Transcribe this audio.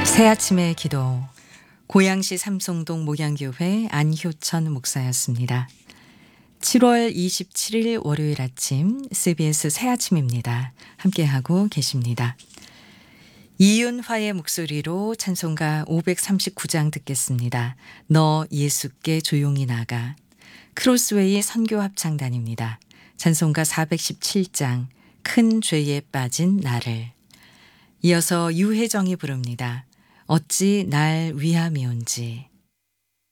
새아침의 기도. 고양시 삼성동 목양교회 안효천 목사였습니다. 7월 27일 월요일 아침 CBS 새아침입니다. 함께하고 계십니다. 이윤화의 목소리로 찬송가 539장 듣겠습니다. 너 예수께 조용히 나가. 크로스웨이 선교합창단입니다. 찬송가 417장 큰 죄에 빠진 나를. 이어서 유혜정이 부릅니다. 어찌 날 위함이온지.